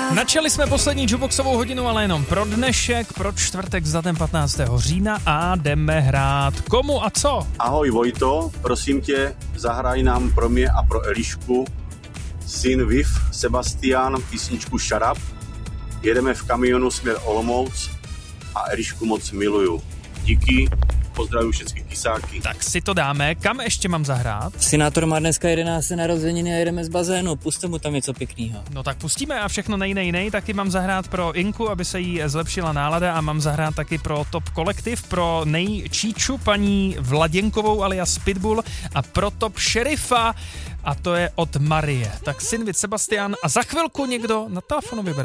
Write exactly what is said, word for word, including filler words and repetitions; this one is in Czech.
Načali jsme poslední jukeboxovou hodinu, ale jenom pro dnešek, pro čtvrtek s datem patnáctého října a jdeme hrát komu a co. Ahoj Vojto, prosím tě, zahraj nám pro mě a pro Elišku Syn Viv, Sebastian, písničku Shut Up. Jedeme v kamionu směr Olomouc a Elišku moc miluju. Díky, pozdravuju všechny kysáky. Tak si to dáme. Kam ještě mám zahrát? Synátor má dneska jedenácté narozeniny a jedeme z bazénu. Puste mu tam něco pěknýho. No tak pustíme a všechno nej, nej, nej. Taky mám zahrát pro Inku, aby se jí zlepšila nálada a mám zahrát taky pro Top Kolektiv, pro nejčíču paní Vladěnkovou alias Pitbull a pro Top Šerifa a to je od Marie. Tak Syn Viv, Sebastian a za chvilku někdo na telefonu vybere.